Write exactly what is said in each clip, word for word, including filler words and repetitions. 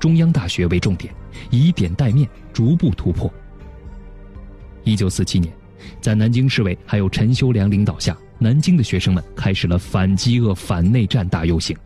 中央大学为重点，以点带面，逐步突破。一九四七年，在南京市委还有陈修良领导下，南京的学生们开始了反饥饿、反内战大游行。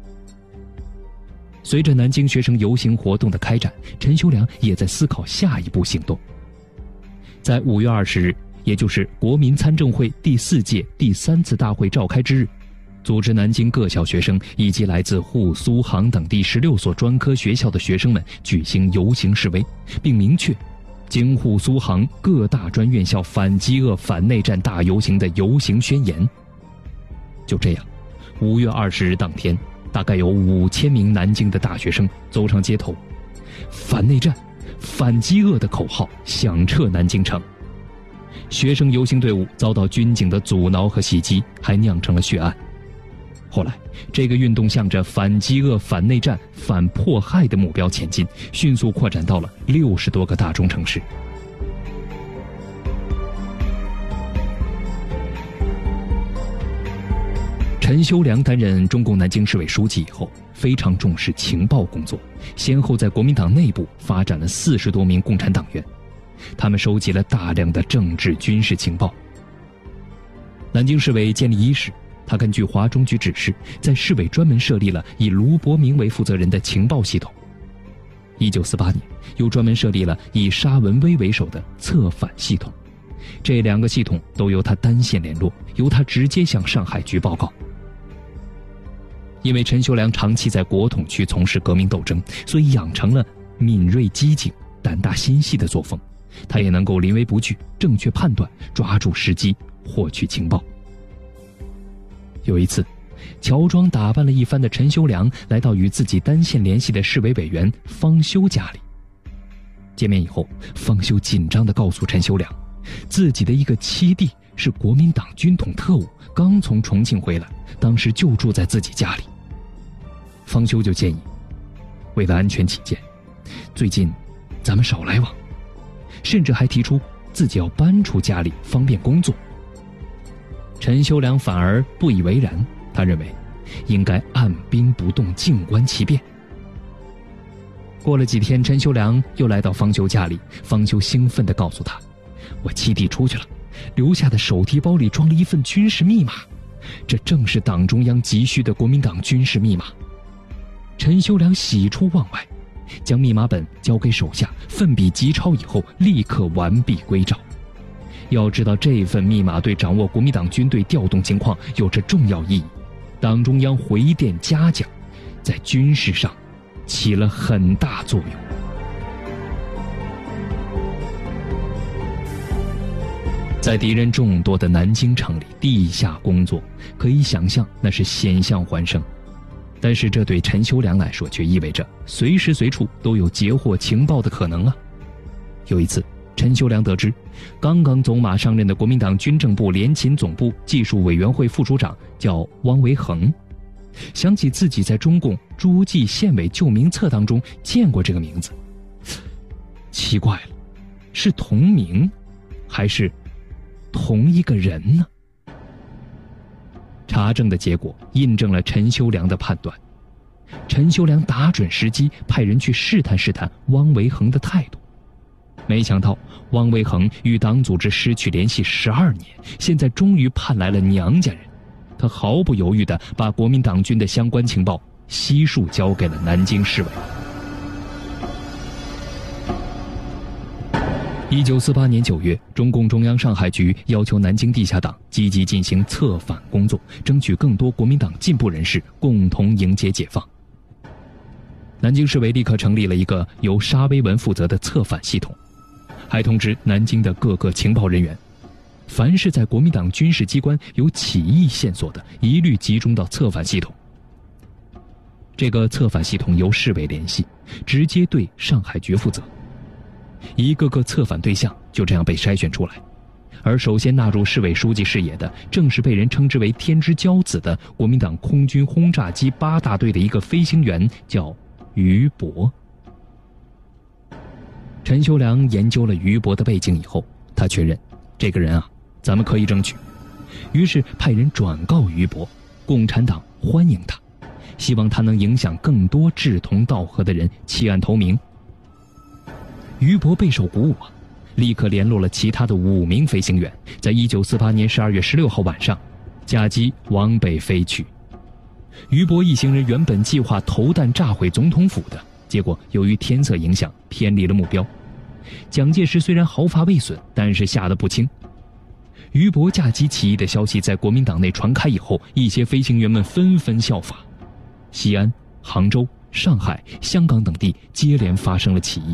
随着南京学生游行活动的开展，陈修良也在思考下一步行动。在五月二十日，也就是国民参政会第四届第三次大会召开之日，组织南京各校学生以及来自沪苏杭等地十六所专科学校的学生们举行游行示威，并明确京沪苏杭各大专院校反饥饿反内战大游行的游行宣言。就这样，五月二十日当天，大概有五千名南京的大学生走上街头，反内战、反饥饿的口号响彻南京城。学生游行队伍遭到军警的阻挠和袭击，还酿成了血案。后来，这个运动向着反饥饿、反内战、反迫害的目标前进，迅速扩展到了六十多个大中城市。陈修良担任中共南京市委书记以后，非常重视情报工作，先后在国民党内部发展了四十多名共产党员，他们收集了大量的政治军事情报。南京市委建立伊始，他根据华中局指示，在市委专门设立了以卢伯明为负责人的情报系统。一九四八年，又专门设立了以沙文威为首的策反系统，这两个系统都由他单线联络，由他直接向上海局报告。因为陈修良长期在国统区从事革命斗争，所以养成了敏锐机警、胆大心细的作风，他也能够临危不惧，正确判断，抓住时机，获取情报。有一次，乔装打扮了一番的陈修良来到与自己单线联系的市委委员方修家里。见面以后，方修紧张地告诉陈修良，自己的一个七弟是国民党军统特务，刚从重庆回来，当时就住在自己家里。方修就建议，为了安全起见，最近咱们少来往，甚至还提出自己要搬出家里方便工作。陈修良反而不以为然，他认为应该按兵不动，静观其变。过了几天，陈修良又来到方修家里，方修兴奋地告诉他，我七弟出去了，留下的手提包里装了一份军事密码，这正是党中央急需的国民党军事密码。陈修良喜出望外，将密码本交给手下，奋笔疾抄以后，立刻完璧归赵。要知道，这份密码对掌握国民党军队调动情况有着重要意义，党中央回电嘉奖，在军事上起了很大作用。在敌人众多的南京城里地下工作，可以想象那是险象环生。但是这对陈修良来说却意味着随时随处都有截获情报的可能啊。有一次，陈修良得知刚刚走马上任的国民党军政部联勤总部技术委员会副处长叫汪维恒，想起自己在中共诸暨县委旧名册当中见过这个名字，奇怪了，是同名还是同一个人呢？查证的结果印证了陈修良的判断。陈修良打准时机，派人去试探试探汪维恒的态度。没想到汪维恒与党组织失去联系十二年，现在终于盼来了娘家人。他毫不犹豫地把国民党军的相关情报悉数交给了南京市委。一九四八年九月，中共中央上海局要求南京地下党积极进行策反工作，争取更多国民党进步人士共同迎接解放。南京市委立刻成立了一个由沙威文负责的策反系统，还通知南京的各个情报人员，凡是在国民党军事机关有起义线索的，一律集中到策反系统。这个策反系统由市委联系，直接对上海局负责。一个个策反对象就这样被筛选出来，而首先纳入市委书记视野的，正是被人称之为天之骄子的国民党空军轰炸机八大队的一个飞行员，叫于伯。陈修良研究了于伯的背景以后，他确认这个人啊，咱们可以争取，于是派人转告于伯，共产党欢迎他， 希望他能影响更多志同道合的人弃暗投明。俞伯备受鼓舞啊，立刻联络了其他的五名飞行员，在一九四八年十二月十六号晚上，驾机往北飞去。俞伯一行人原本计划投弹炸毁总统府的，结果由于天色影响，偏离了目标。蒋介石虽然毫发未损，但是吓得不轻。俞伯驾机起义的消息在国民党内传开以后，一些飞行员们纷纷效法，西安、杭州、上海、香港等地接连发生了起义。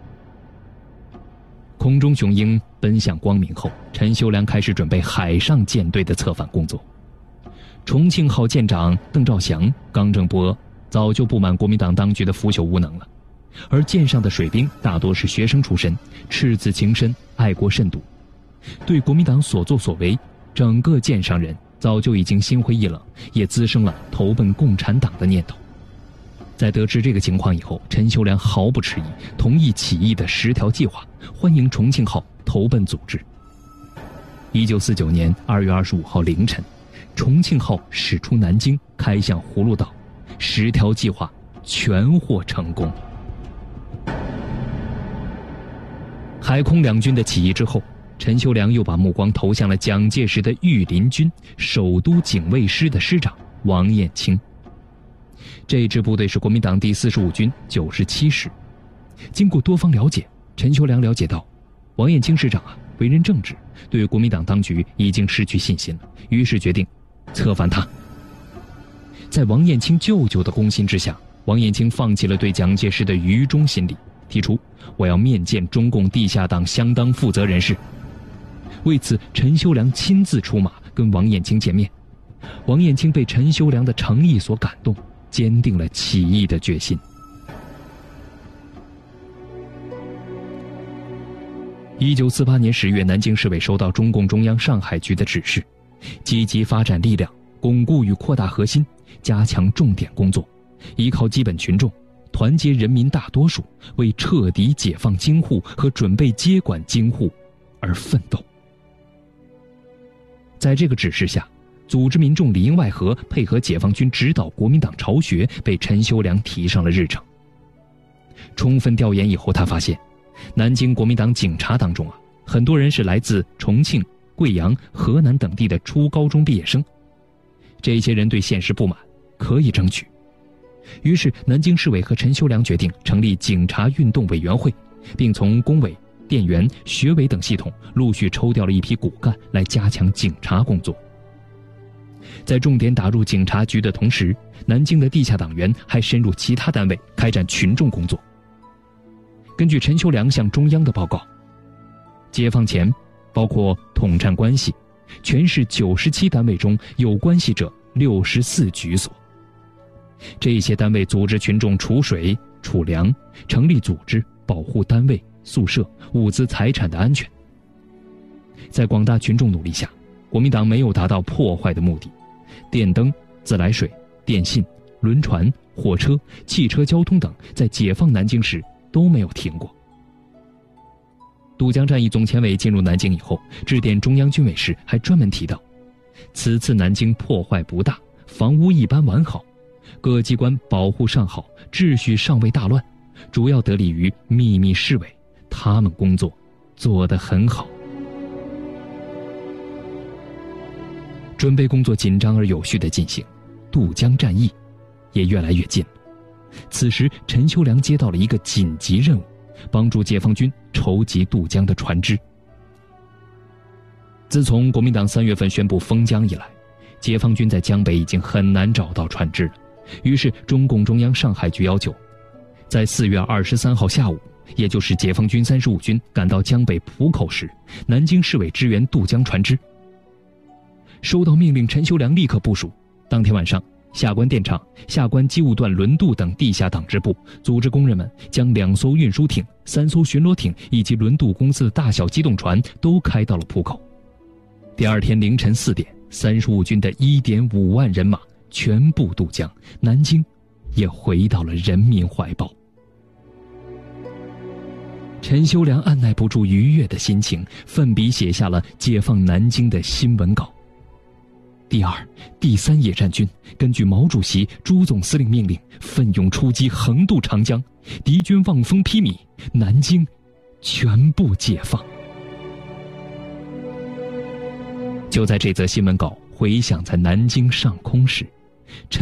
空中雄鹰奔向光明后，陈修良开始准备海上舰队的策反工作。重庆号舰长邓兆祥刚正不阿，早就不满国民党当局的腐朽无能了。而舰上的水兵大多是学生出身，赤子情深，爱国甚笃，对国民党所作所为，整个舰上人早就已经心灰意冷，也滋生了投奔共产党的念头。在得知这个情况以后，陈修良毫不迟疑，同意起义的十条计划，欢迎重庆号投奔组织。一九四九年二月二十五号凌晨，重庆号驶出南京，开向葫芦岛，十条计划全获成功。海空两军的起义之后，陈修良又把目光投向了蒋介石的御林军首都警卫师的师长王彦卿。这支部队是国民党第四十五军九十七师。经过多方了解，陈修良了解到，王彦卿师长啊，为人正直，对国民党当局已经失去信心了，于是决定策反他。在王彦卿舅舅的攻心之下，王彦卿放弃了对蒋介石的愚忠心理，提出我要面见中共地下党相当负责人士。为此，陈修良亲自出马跟王彦卿见面。王彦卿被陈修良的诚意所感动，坚定了起义的决心。一九四八年十月，南京市委收到中共中央上海局的指示，积极发展力量，巩固与扩大核心，加强重点工作，依靠基本群众，团结人民大多数，为彻底解放京沪和准备接管京沪而奋斗。在这个指示下，组织民众里应外合，配合解放军指导国民党巢穴，被陈修良提上了日程。充分调研以后，他发现南京国民党警察当中啊，很多人是来自重庆、贵阳、河南等地的初高中毕业生，这些人对现实不满，可以争取。于是南京市委和陈修良决定成立警察运动委员会，并从工委、电员、学委等系统陆续抽调了一批骨干来加强警察工作。在重点打入警察局的同时，南京的地下党员还深入其他单位开展群众工作。根据陈修良向中央的报告，解放前包括统战关系，全市九十七单位中有关系者六十四局所。这些单位组织群众储水、储粮，成立组织保护单位、宿舍、物资财产的安全。在广大群众努力下，国民党没有达到破坏的目的，电灯、自来水、电信、轮船、火车、汽车交通等在解放南京时都没有停过。渡江战役总前委进入南京以后，致电中央军委时还专门提到，此次南京破坏不大，房屋一般完好，各机关保护尚好，秩序尚未大乱，主要得力于秘密市委，他们工作做得很好。准备工作紧张而有序地进行，渡江战役也越来越近了。此时陈修良接到了一个紧急任务，帮助解放军筹集渡江的船只。自从国民党三月份宣布封江以来，解放军在江北已经很难找到船只了。于是中共中央上海局要求，在四月二十三号下午，也就是解放军三十五军赶到江北浦口时，南京市委支援渡江船只。收到命令，陈修良立刻部署，当天晚上，下关电厂、下关机务段轮渡等地下党支部组织工人们将两艘运输艇、三艘巡逻艇以及轮渡公司的大小机动船都开到了浦口。第二天凌晨四点，三十五军的一点五万人马全部渡江，南京也回到了人民怀抱。陈修良按耐不住愉悦的心情，奋笔写下了解放南京的新闻稿。 第二、第三野战军根据毛主席、朱总司令命令，奋勇出击，横渡长江，敌军望风披靡，南京全部解放。就在这则新闻稿回响在南京上空时，